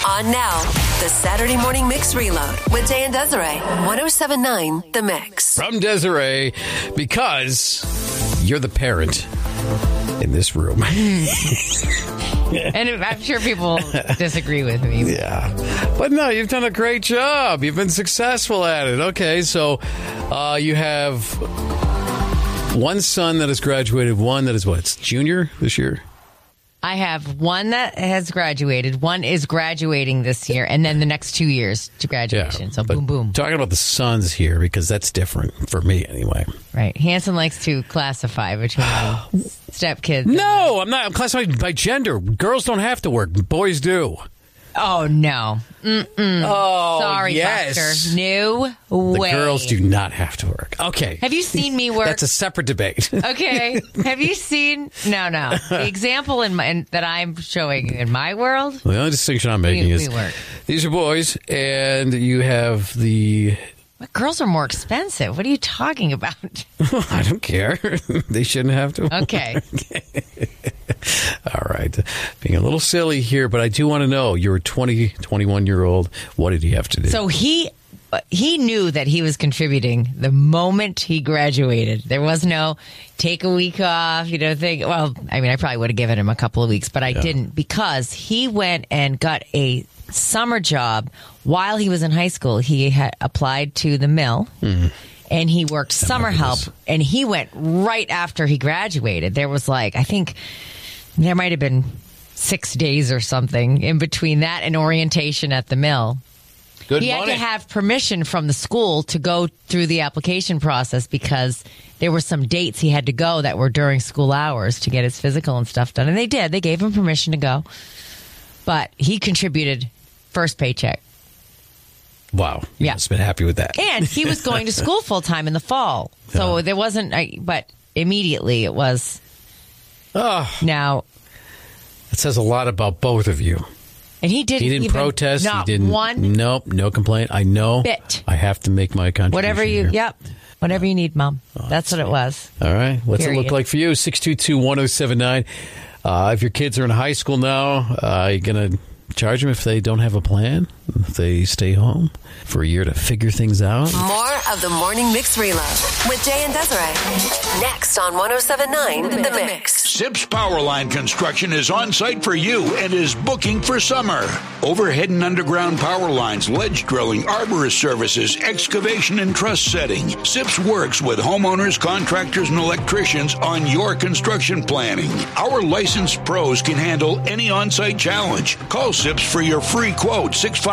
On now, the Saturday Morning Mix Reload with Jay and Desiree. 107.9 The Mix. From Desiree, because you're the parent in this room. And I'm sure people disagree with me. Yeah. But no, you've done a great job. You've been successful at it. Okay, so you have one son that has graduated, one that is what? It's junior this year? I have one that has graduated, one is graduating this year, and then the next 2 years to graduation. So boom, boom. Talking about the sons here, because that's different for me anyway. Right. Hanson likes to classify between stepkids. No, I'm not. I'm classifying by gender. Girls don't have to work. Boys do. Oh, no. Oh, sorry, yes. Buster. No way. The girls do not have to work. Okay. Have you seen me work? That's a separate debate. Okay. Have you seen? No. The example that I'm showing in my world. The only distinction I'm making is these are boys, and you have the. What, girls are more expensive. What are you talking about? I don't care. They shouldn't have to. Okay. All right. Being a little silly here, but I do want to know, you're a 21-year-old. What did he have to do? So he knew that he was contributing the moment he graduated. There was no take a week off, thing. Well, I mean, I probably would have given him a couple of weeks, but I didn't, because he went and got a summer job while he was in high school. He had applied to the mill. And he worked summer help, and he went right after he graduated. There was I think there might have been 6 days or something in between that and orientation at the mill. He had to have permission from the school to go through the application process, because there were some dates he had to go that were during school hours to get his physical and stuff done. And they did. They gave him permission to go. But he contributed first paycheck. Wow. You must have been happy with that. And he was going to school full time in the fall. So there wasn't, but immediately it was. Now. It says a lot about both of you. And he didn't protest. Not he didn't. One. Nope. No complaint. I know. Bit. I have to make my contribution. Whatever you need, Mom. That's what it was. All right. What's it look like for you? 622-1079. If your kids are in high school now, are you going to charge them if they don't have a plan? If they stay home for a year to figure things out? More of the Morning Mix Reload with Jay and Desiree. Next on 107.9 The Mix. Sips Powerline Construction is on site for you and is booking for summer. Overhead and underground power lines, ledge drilling, arborist services, excavation and truss setting. Sips works with homeowners, contractors, and electricians on your construction planning. Our licensed pros can handle any on-site challenge. Call Sips for your free quote,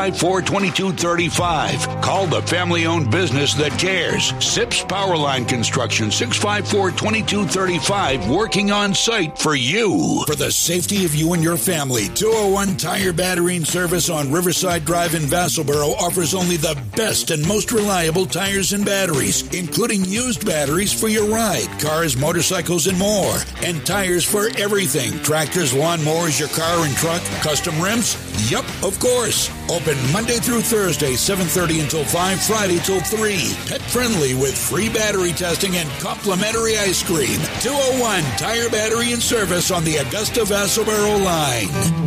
654-2235. Call the family-owned business that cares. Sips Powerline Construction, 654-2235, working on site for you. For the safety of you and your family, 201 Tire Battery and Service on Riverside Drive in Vassalboro offers only the best and most reliable tires and batteries, including used batteries for your ride, cars, motorcycles, and more. And tires for everything. Tractors, lawnmowers, your car and truck, custom rims? Yep, of course. Open Monday through Thursday, 7:30 until 5, Friday till 3. Pet friendly with free battery testing and complimentary ice cream. 201 Tire Battery and Service on the Augusta-Vassalboro line.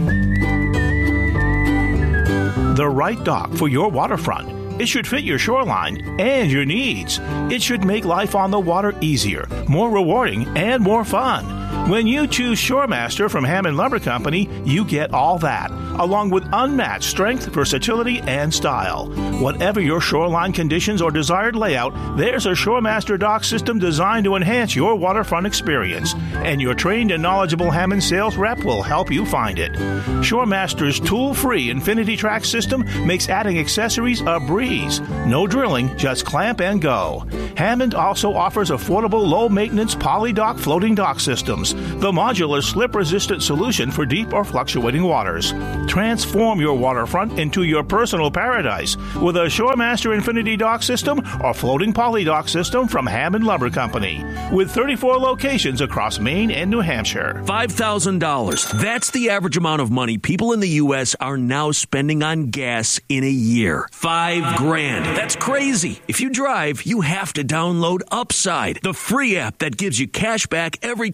The right dock for your waterfront. It should fit your shoreline and your needs. It should make life on the water easier, more rewarding, and more fun. When you choose Shoremaster from Hammond Lumber Company, you get all that, along with unmatched strength, versatility, and style. Whatever your shoreline conditions or desired layout, there's a Shoremaster dock system designed to enhance your waterfront experience, and your trained and knowledgeable Hammond sales rep will help you find it. Shoremaster's tool-free Infinity Track system makes adding accessories a breeze. No drilling, just clamp and go. Hammond also offers affordable, low-maintenance poly-dock floating dock systems, the modular slip-resistant solution for deep or fluctuating waters. Transform your waterfront into your personal paradise with a Shoremaster Infinity Dock System or floating poly dock system from Hammond Lumber Company. With 34 locations across Maine and New Hampshire. $5,000. That's the average amount of money people in the U.S. are now spending on gas in a year. $5,000. That's crazy. If you drive, you have to download Upside, the free app that gives you cash back every time you get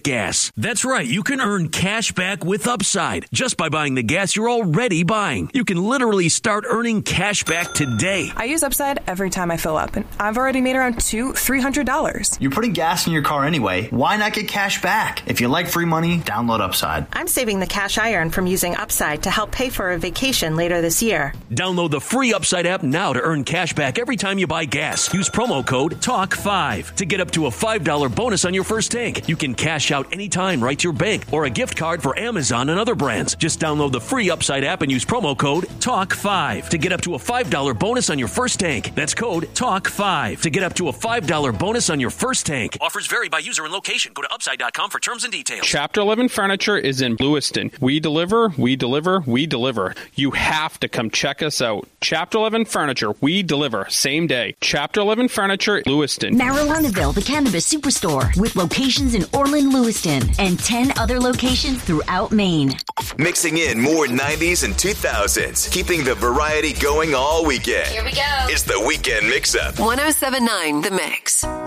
get gas. That's right, you can earn cash back with Upside just by buying the gas you're already buying. You can literally start earning cash back today. I use Upside every time I fill up, and I've already made around $200-$300. You're putting gas in your car anyway. Why not get cash back? If you like free money, download Upside. I'm saving the cash I earn from using Upside to help pay for a vacation later this year. Download the free Upside app now to earn cash back every time you buy gas. Use promo code TALK5 to get up to a $5 bonus on your first tank. You can cash out anytime right to your bank or a gift card for Amazon and other brands. Just download the free Upside app and use promo code TALK5 to get up to a $5 bonus on your first tank. That's code TALK5 to get up to a $5 bonus on your first tank. Offers vary by user and location. Go to Upside.com for terms and details. Chapter 11 Furniture is in Lewiston. We deliver, we deliver, we deliver. You have to come check us out. Chapter 11 Furniture. We deliver. Same day. Chapter 11 Furniture, Lewiston. Marijuanaville, the cannabis superstore, with locations in Orland, Lewiston, and 10 other locations throughout Maine. Mixing in more 90s and 2000s, keeping the variety going all weekend. Here we go. It's the Weekend Mix-Up. 107.9 The Mix.